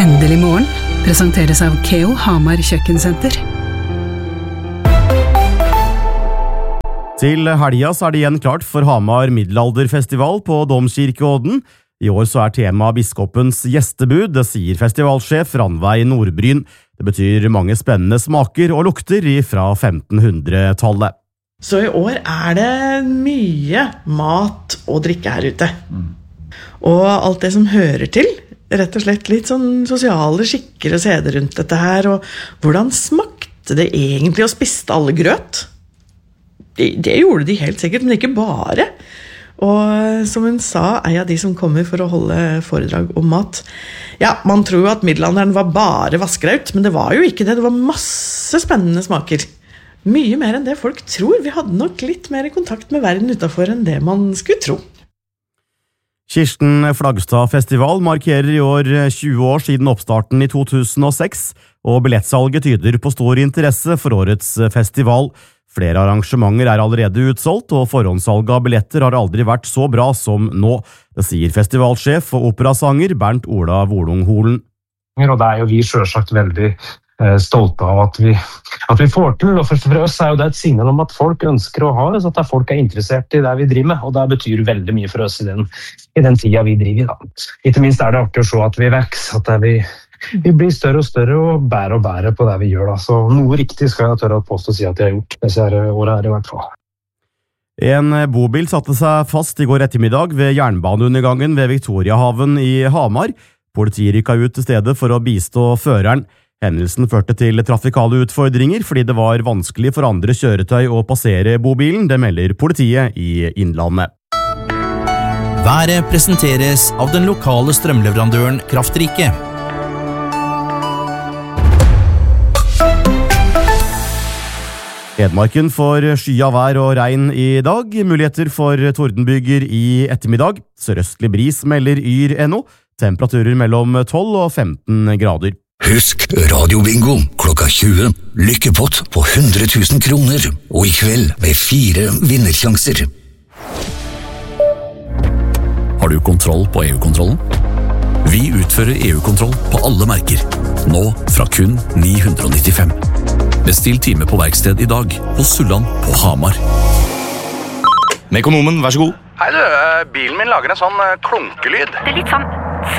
Endelig morgen presenteres av Keo Hamar Kjøkkensenter. Til helga så det igjen klart for Hamar middelalderfestival på Domkirkeodden. I år så tema biskopens gjestebud, det sier festivalsjef Ranveig Nordbryn. Det betyr mange spennende smaker og lukter fra 1500-tallet. Så i år det mye mat og drikke her ute. Og alt det som hører til, rett og slett litt sånn sosiale skikker og seder rundt dette her, og hvordan smakte det egentlig å spiste alle grøt? Det gjorde de helt sikkert, men ikke bare. Og som hun sa, av de som kommer for å holde foredrag om mat. Ja, man tror jo at middelalderen var bare vaskeраut, men det var jo ikke det. Det var masse spennende smaker. Mye mer enn det folk tror. Vi hadde nok litt mer kontakt med verden utenfor enn det man skulle tro. Kirsten Flagstad Festival markerer i år 20 år siden oppstarten i 2006, og billettsalget tyder på stor interesse for årets festival. Flere arrangementer allerede utsolgt, og forhåndssalget av billetter har aldri vært så bra som nå. Det sier festivalsjef og operasanger Bernt Ola Volung-Holen. Og det jo vi selvsagt veldig stolte av at vi får til, og for oss jo det et signal om at folk ønsker å ha det, så at folk interessert i det vi driver med, og det betyr veldig mye for oss i den tida vi driver i. Da. Ikke minst det artig å se at vi vekser, at vi blir større og større og bedre på det vi gjør. Da. Så noe riktig skal jeg tørre å påstå å si at jeg har gjort disse årene her i hvert fall. En bobil satte seg fast i går ettermiddag ved jernbaneundergangen ved Victoriahaven i Hamar. Politiet rykket ut til stedet for å bistå føreren. Hendelsen førte til trafikale utfordringer fordi det var vanskelig for andre kjøretøy å passere bobilen, det melder politiet i Innlandet. Været presenteres av den lokale strømleverandøren Kraftrike. Hedmarken får skya vær og regn i dag, muligheter for tordenbyger i ettermiddag. Sørøstlig bris melder Yr.no, temperaturer mellom 12 og 15 grader. Husk radiobingo klokka 20. Lykkepott på 100 000 kroner, og i kveld med 4 vinnersjanser. Har du kontroll på EU-kontrollen? Vi utfører EU-kontroll på alle merker. Nå fra kun 995. Bestill time på verksted i dag hos Sulland på Hamar. Mekonomen, vær så god. Hei du, bilen min lager en sånn klunkelyd. Det litt sånn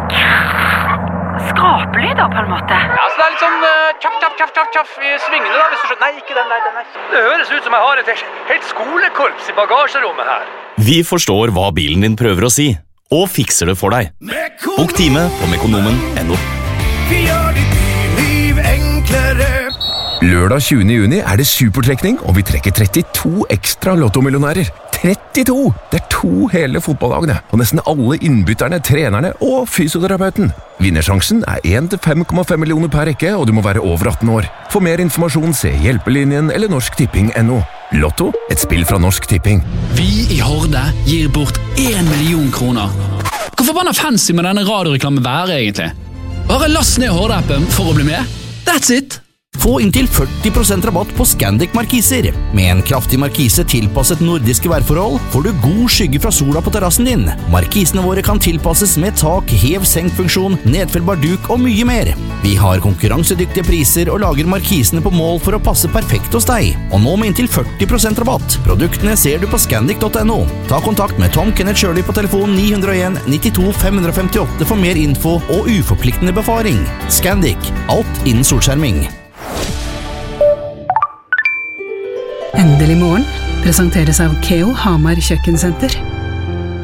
skrapelyd da, på en måte. Ja, så det litt sånn tjaff i svingene da, hvis du skjønner. Nei, ikke den der. Det høres ut som jeg har et helt skolekorps i bagasjerommet her. Vi forstår hva bilen din prøver å si, og fikser det for deg. Bok time på mekonomen.no. Vi gjør ditt liv enklere. Lørdag 20. juni det supertrekning, og vi trekker 32 ekstra lottomillionærer. 32! Det 2 hele fotballagene, og nesten alle innbytterne, trenerne og fysioterapeuten. Vinnersjansen 1 til 5,5 millioner per rekke, og du må være over 18 år. For mer informasjon se Hjelpelinjen eller norsktipping.no. Lotto, et spill fra Norsk Tipping. Vi i Horde gir bort 1 million kroner. Hvor forbanna fancy med denne radioreklamen være egentlig? Bare last ned Horde-appen for å bli med. That's it! Få inntil 40% rabatt på Scandic markiser. Med en kraftig markise tilpasset nordiske værforhold får du god skygge fra sola på terrassen din. Markisene våre kan tilpasses med tak, hev-senk-funksjon, nedfellbar duk og mye mer. Vi har konkurransedyktige priser og lager markisene på mål for å passe perfekt hos deg. Og nå med inntil 40% rabatt. Produktene ser du på scandic.no. Ta kontakt med Tom Kenneth Shirley på telefon 901 92 558 for mer info og uforpliktende befaring. Scandic. Alt innen solskjerming. Endelig morgen presenteres av Keo Hamar Kjøkkensenter.